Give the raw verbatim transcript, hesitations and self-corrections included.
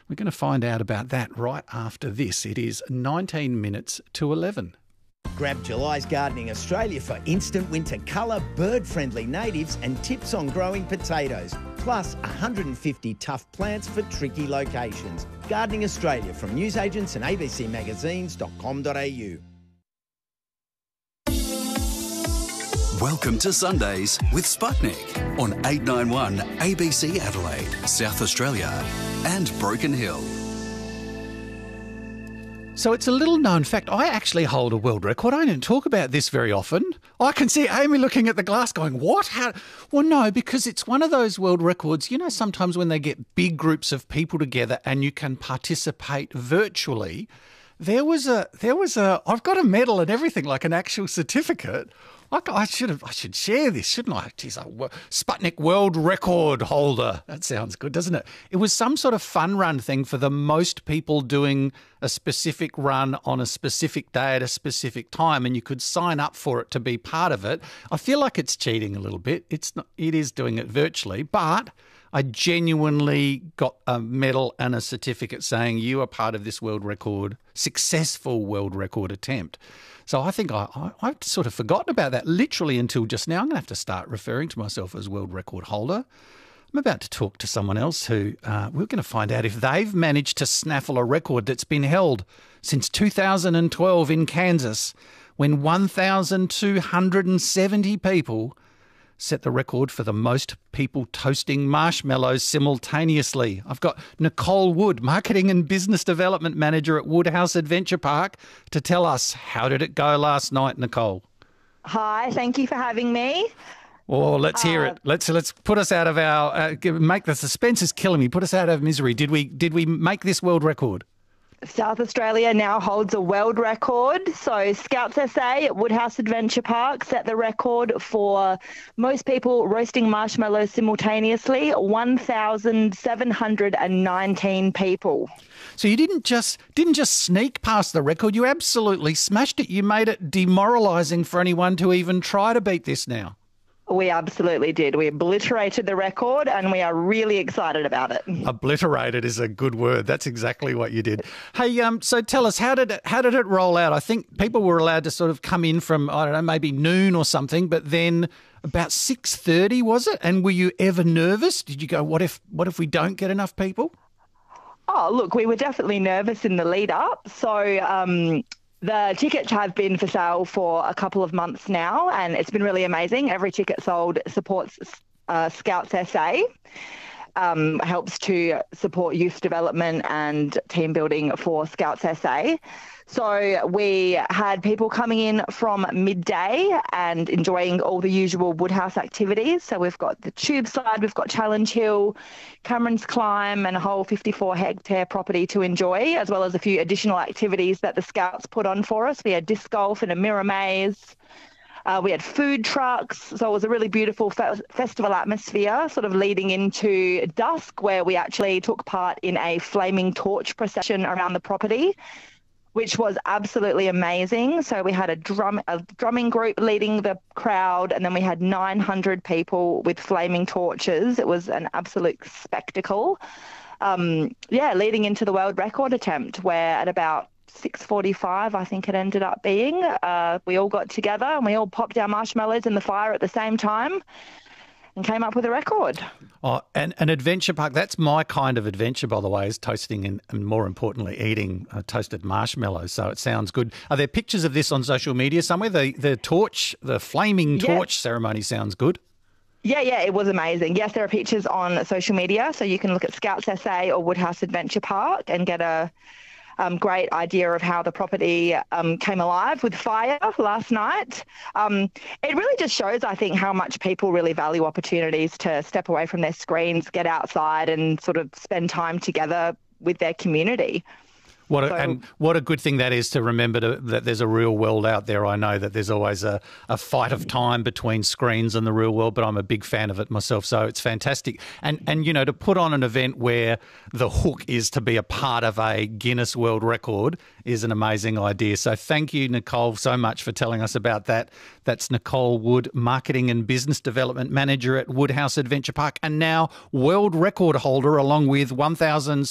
We're going to find out about that right after this. It is nineteen minutes to eleven. Grab July's Gardening Australia for instant winter colour, bird-friendly natives and tips on growing potatoes. Plus one hundred fifty tough plants for tricky locations. Gardening Australia from newsagents and a b c magazines dot com dot a u. Welcome to Sundays with Sputnik on eight ninety-one A B C Adelaide, South Australia and Broken Hill. So it's a little known fact. I actually hold a world record. I don't talk about this very often. I can see Amy looking at the glass going, what? How? Well, no, because it's one of those world records. You know, sometimes when they get big groups of people together and you can participate virtually, there was a, there was a, I've got a medal and everything, like an actual certificate. I, I should have, I should share this, shouldn't I? Geez, a Sputnik world record holder. That sounds good, doesn't it? It was some sort of fun run thing for the most people doing a specific run on a specific day at a specific time, and you could sign up for it to be part of it. I feel like it's cheating a little bit. It's not, it is doing it virtually, but I genuinely got a medal and a certificate saying you are part of this world record, successful world record attempt. So I think I, I, I've sort of forgotten about that literally until just now. I'm going to have to start referring to myself as world record holder. I'm about to talk to someone else who uh, we're going to find out if they've managed to snaffle a record that's been held since two thousand twelve in Kansas, when one thousand two hundred seventy people set the record for the most people toasting marshmallows simultaneously. I've got Nicole Wood, Marketing and Business Development Manager at Woodhouse Adventure Park, to tell us, how did it go last night, Nicole? Hi, thank you for having me. Well, let's hear uh, it. Let's let's put us out of our uh, make the suspense is killing me. Put us out of misery. Did we did we make this world record? South Australia now holds a world record. So Scouts S A at Woodhouse Adventure Park set the record for most people roasting marshmallows simultaneously, one thousand seven hundred nineteen people. So you didn't just didn't just sneak past the record, you absolutely smashed it. You made it demoralising for anyone to even try to beat this now. We absolutely did. We obliterated the record and we are really excited about it. Obliterated is a good word. That's exactly what you did. Hey, um, so tell us, how did it, how did it roll out? I think people were allowed to sort of come in from, I don't know, maybe noon or something, but then about six thirty, was it? And were you ever nervous? Did you go, what if what if we don't get enough people? Oh, look, we were definitely nervous in the lead up. So, um, the tickets have been for sale for a couple of months now, and it's been really amazing. Every ticket sold supports uh, Scouts S A, um, helps to support youth development and team building for Scouts S A. So we had people coming in from midday and enjoying all the usual Woodhouse activities. So we've got the tube slide, we've got Challenge Hill, Cameron's Climb, and a whole fifty-four hectare property to enjoy, as well as a few additional activities that the Scouts put on for us. We had disc golf and a mirror maze. Uh, we had food trucks, so it was a really beautiful fe- festival atmosphere, sort of leading into dusk, where we actually took part in a flaming torch procession around the property, which was absolutely amazing. So we had a drum a drumming group leading the crowd, and then we had nine hundred people with flaming torches. It was an absolute spectacle. Um, yeah, leading into the world record attempt, where at about six forty-five, I think it ended up being, uh, we all got together and we all popped our marshmallows in the fire at the same time and came up with a record. Oh, and an adventure park, that's my kind of adventure, by the way, is toasting and, and more importantly, eating uh, toasted marshmallows. So it sounds good. Are there pictures of this on social media somewhere? The the torch, the flaming torch yes. ceremony sounds good. Yeah, yeah, it was amazing. Yes, there are pictures on social media, so you can look at Scouts S A or Woodhouse Adventure Park and get a Um, great idea of how the property um, came alive with fire last night. Um, it really just shows, I think, how much people really value opportunities to step away from their screens, get outside and sort of spend time together with their community. What a, so, and what a good thing that is to remember to, that there's a real world out there. I know that there's always a, a fight of time between screens and the real world, but I'm a big fan of it myself, so it's fantastic. And, and you know, to put on an event where the hook is to be a part of a Guinness World Record is an amazing idea. So thank you, Nicole, so much for telling us about that. That's Nicole Wood, Marketing and Business Development Manager at Woodhouse Adventure Park, and now world record holder along with one thousand